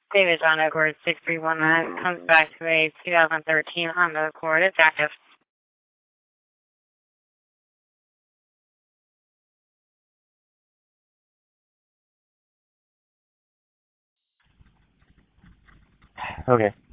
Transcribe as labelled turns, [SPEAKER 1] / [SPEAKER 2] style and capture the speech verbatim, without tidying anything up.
[SPEAKER 1] David John Accord six three one nine comes back to a two thousand thirteen Honda Accord. It's active.
[SPEAKER 2] Okay.